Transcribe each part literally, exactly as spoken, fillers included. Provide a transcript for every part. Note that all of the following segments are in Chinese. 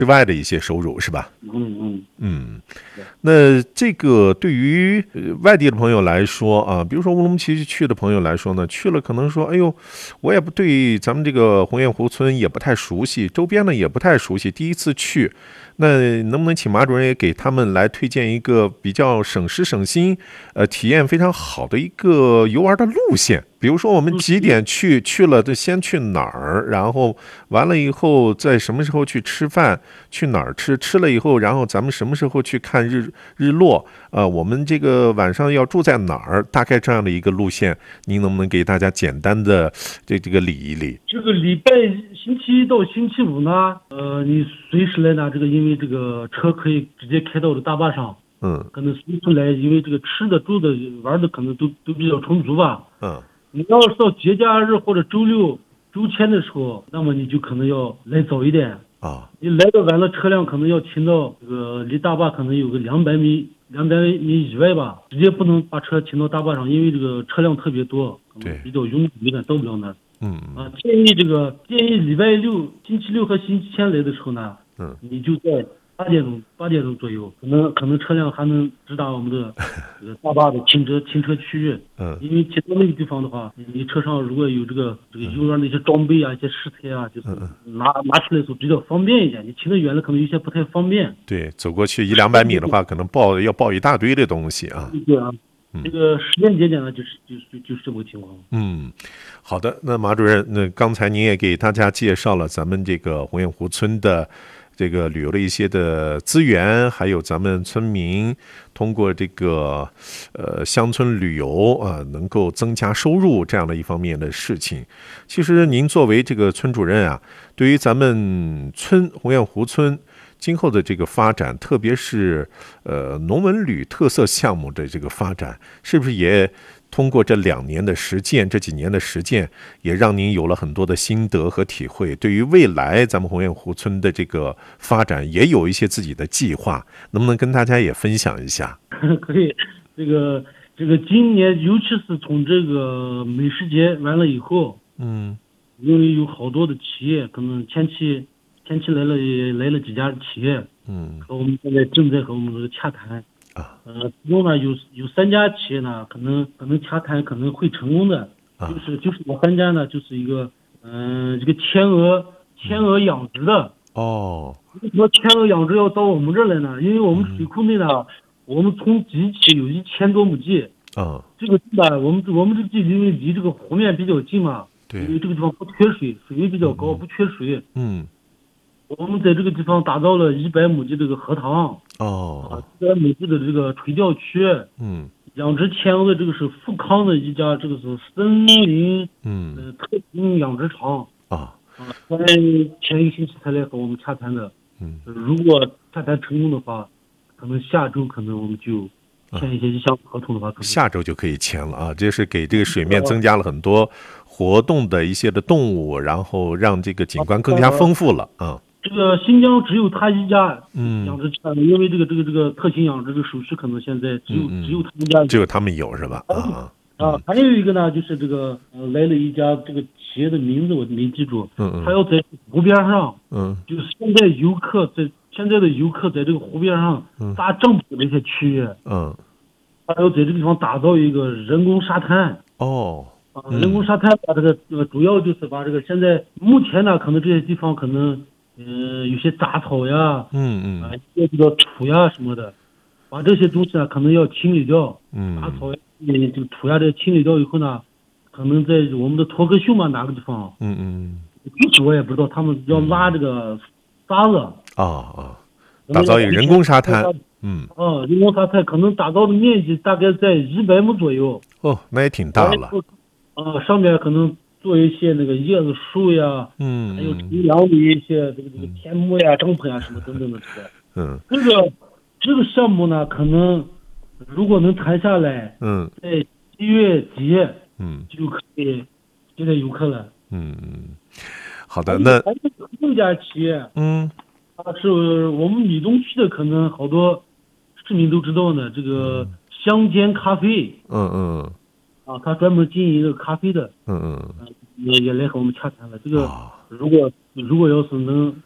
之外的一些收入，是吧？ 嗯嗯嗯，那这个对于呃外地的朋友来说啊，比如说乌鲁木齐去的朋友来说呢，去了可能说，哎呦，我也不对咱们这个红雁湖村也不太熟悉，周边呢也不太熟悉，第一次去，那能不能请马主任也给他们来推荐一个比较省时省心，呃，体验非常好的一个游玩的路线？比如说我们几点去，去了就先去哪儿，然后完了以后在什么时候去吃饭，去哪儿吃，吃了以后，然后咱们什么时候去看日日落？呃，我们这个晚上要住在哪儿？大概这样的一个路线，您能不能给大家简单的这这个理一理？ 这个礼拜星期一到星期五呢，呃，你随时来拿这个，因为这个车可以直接开到这大坝上， 嗯可能随时来，因为这个吃的、住的、玩的可能都都比较充足吧。 嗯你要是到节假日或者周六、周天的时候，那么你就可能要来早一点。 啊你来的晚了，车辆可能要停到这个离大坝可能有个两百米、两百米以外吧，直接不能把车停到大坝上，因为这个车辆特别多，可能对比较拥挤，有点到不了那儿。 嗯啊，建议这个建议礼拜六、星期六和星期天来的时候呢， 嗯你就在八点钟八点钟左右，可能可能车辆还能直达我们的这个大坝的停车停车区域。 嗯因为停到那个地方的话，你车上如果有这个这个游园的一些装备啊、一些食材啊，就是拿拿起来的时候比较方便一点。你停得远了，可能有些不太方便。 对，走过去一两百米的话，可能抱要抱一大堆的东西啊。 对啊，这个时间节点呢，就是就是就是这么个情况。 嗯，好的。那马主任，那刚才您也给大家介绍了咱们这个红雁湖村的这个旅游的一些的资源，还有咱们村民通过这个呃乡村旅游啊，能够增加收入这样的一方面的事情。其实您作为这个村主任啊，对于咱们村红雁湖村今后的这个发展，特别是呃农文旅特色项目的这个发展，是不是也通过这两年的实践，这几年的实践，也让您有了很多的心得和体会？对于未来咱们红雁湖村的这个发展，也有一些自己的计划，能不能跟大家也分享一下？ 可以，这个这个今年，尤其是从这个美食节完了以后， 嗯因为有好多的企业，可能前期前期来了来了几家企业， 嗯和我们现在正在和我们这个洽谈。 啊呃，其中呢有有三家企业呢，可能可能洽谈可能会成功的， 啊就是就是我三家呢，就是一个嗯、呃这个天鹅天鹅养殖的。 哦为什么天鹅养殖要到我们这儿来呢？因为我们水库内呢，我们从底起有一千多亩地， 啊这个地呢，我们我们这个地因为离这个湖面比较近嘛，因为对这个地方不缺水，水位比较高，不缺水。 嗯我们在这个地方打造了一百亩地这个荷塘， 哦一百亩地的这个垂钓区， 嗯养殖天鹅的这个是富康的一家这个是森林嗯呃特种养殖场啊啊，才前一个星期才来和我们洽谈的。 嗯如果洽谈成功的话，可能下周可能我们就签一些意向合同的话，可能下周就可以签了啊！这是给这个水面增加了很多活动的一些的动物，然后让这个景观更加丰富了啊。 这个新疆只有他一家嗯养殖场，因为这个这个这个特型养殖的手续可能现在只有嗯嗯只有他们家有只有他们有是吧？啊啊，还有一个呢，就是这个呃来了一家这个企业的名字我没记住， 嗯嗯他要在湖边上， 嗯就是现在游客在现在的游客在这个湖边上搭帐篷的一些区域， 嗯他要在这个地方打造一个人工沙滩。 哦啊，人工沙滩把这个呃主要就是把这个现在目前呢，可能这些地方可能呃有些杂草呀， 嗯嗯啊一些这个土呀什么的，把这些东西呢可能要清理掉， 嗯杂草呀，嗯这个土呀这清理掉以后呢，可能在我们的脱壳秀嘛哪个地方， 嗯嗯具体我也不知道，他们要拉这个沙子， 啊啊，打造一个人工沙滩。嗯啊，人工沙滩可能打造的面积大概在一百亩左右。 哦，那也挺大了。 啊，上面可能做一些那个叶子树呀， 嗯还有乘凉的一些这个这个天幕呀、帐篷呀什么等等的这个。 嗯这个这个项目呢，可能如果能谈下来， 嗯在七月底嗯就可以接待游客了。 嗯嗯，好的，那还有另一家企业， 嗯它是我们米东区的，可能好多市民都知道呢。这个乡间咖啡嗯嗯啊，他专门经营一个咖啡的， 嗯嗯也也来和我们洽谈了。这个啊如果如果要是能，就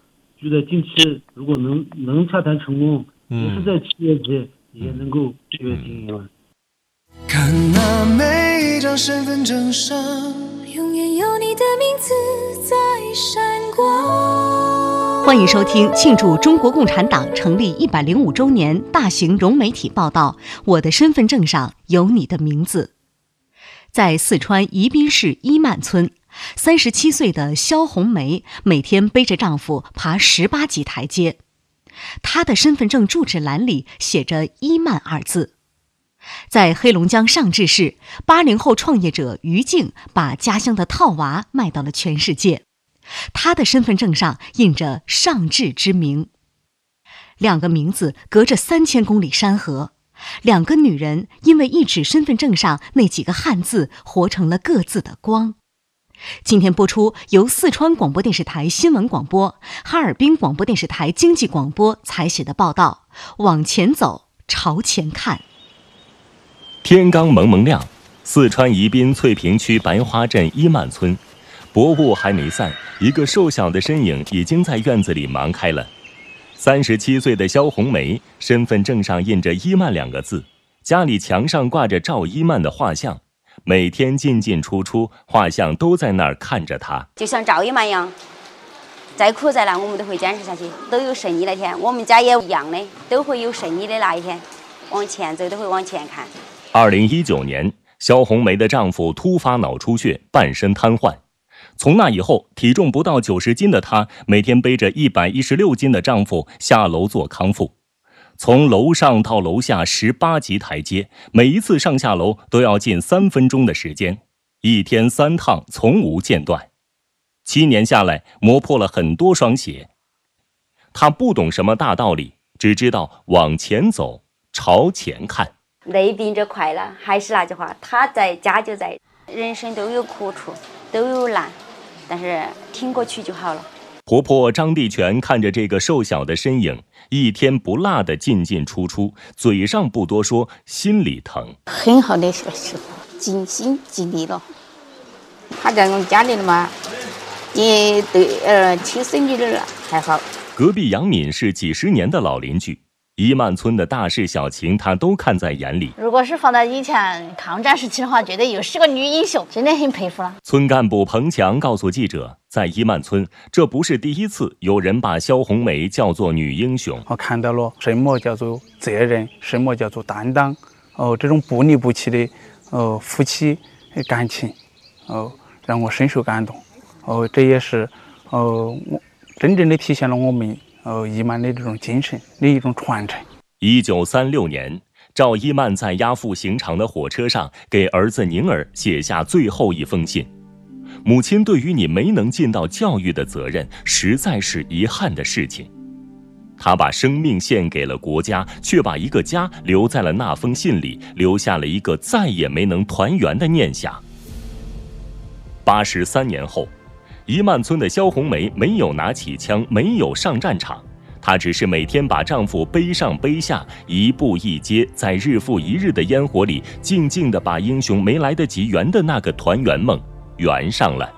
就在近期，如果能能洽谈成功，也是在七月节也能够七月经营了。 看那每一张身份证上， 永远有你的名字在闪光。 欢迎收听庆祝中国共产党成立一百零五周年大型融媒体报道《我的身份证上有你的名字》。在四川宜宾市伊曼村，三十七岁的肖红梅每天背着丈夫爬十八级台阶。她的身份证住址栏里写着“伊曼”二字。在黑龙江上志市，八零后创业者于静把家乡的套娃卖到了全世界。她的身份证上印着上志之名。两个名字隔着三千公里山河，两个女人因为一纸身份证上那几个汉字，活成了各自的光。今天播出由四川广播电视台新闻广播、哈尔滨广播电视台经济广播采写的报道《往前走，朝前看》。 天刚蒙蒙亮，四川宜宾翠屏区白花镇伊曼村，薄雾还没散，一个瘦小的身影已经在院子里忙开了。三十七岁的肖红梅，身份证上印着伊曼两个字，家里墙上挂着赵伊曼的画像，每天进进出出，画像都在那儿看着她。 就像赵伊曼一样，再苦再难我们都会坚持下去，都有胜利那天。我们家也一样的，都会有胜利的那一天，往前走都会往前看。 二零一九年，肖红梅的丈夫突发脑出血，半身瘫痪。从那以后，体重不到九十斤的她，每天背着一百一十六斤的丈夫下楼做康复。从楼上到楼下十八级台阶，每一次上下楼都要近三分钟的时间，一天三趟，从无间断。七年下来，磨破了很多双鞋。她不懂什么大道理，只知道往前走，朝前看。 累并着快乐，还是那句话，他在家就在。人生都有苦处，都有难，但是挺过去就好了。 婆婆张地全看着这个瘦小的身影，一天不落的进进出出，嘴上不多说，心里疼。 很好的小媳妇，尽心尽力了。他在我们家里了嘛，也对呃亲生女儿还好。 隔壁杨敏是几十年的老邻居，伊曼村的大事小情她都看在眼里。 如果是放在以前抗战时期的话，觉得又是个女英雄，真的很佩服了。 村干部彭强告诉记者，在伊曼村，这不是第一次有人把肖红梅叫做女英雄。 我看到了什么叫做责任，什么叫做担当，哦，这种不离不弃的哦夫妻感情，哦，让我深受感动。哦，这也是哦真正的体现了我们哦伊曼的这种精神的一种传承。 一九三六年，赵伊曼在押赴刑场的火车上给儿子宁儿写下最后一封信。母亲对于你没能尽到教育的责任，实在是遗憾的事情。他把生命献给了国家，却把一个家留在了那封信里，留下了一个再也没能团圆的念想。八十三年后，伊曼村的肖红梅没有拿起枪，没有上战场，她只是每天把丈夫背上背下，一步一阶，在日复一日的烟火里，静静地把英雄没来得及圆的那个团圆梦圆上了。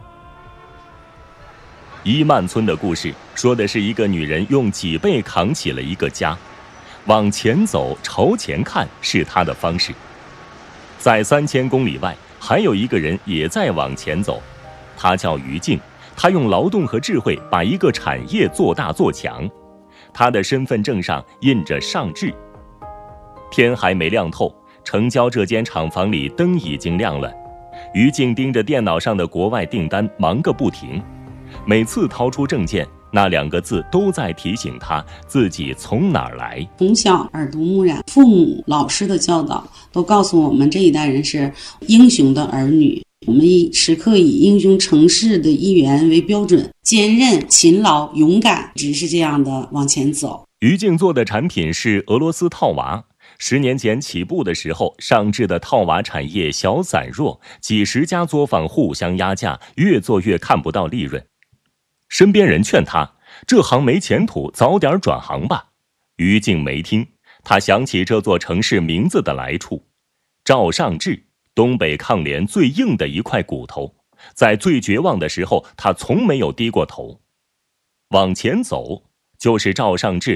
伊曼村的故事说的是一个女人用脊背扛起了一个家，往前走，朝前看是她的方式。在三千公里外，还有一个人也在往前走，他叫于静。他用劳动和智慧把一个产业做大做强，他的身份证上印着上志。天还没亮透，城郊这间厂房里灯已经亮了。于静盯着电脑上的国外订单忙个不停，每次掏出证件，那两个字都在提醒他自己从哪儿来。 从小耳濡目染，父母老师的教导都告诉我们，这一代人是英雄的儿女。我们时刻以英雄成事的一员为标准，坚韧、勤劳、勇敢，只是这样的往前走。 于静做的产品是俄罗斯套娃，十年前起步的时候，上志的套娃产业小散弱，几十家作坊互相压价，越做越看不到利润。身边人劝他，这行没前途，早点转行吧。于静没听，他想起这座城市名字的来处，赵上志。东北抗联最硬的一块骨头，在最绝望的时候，他从没有低过头。往前走， 就是赵尚志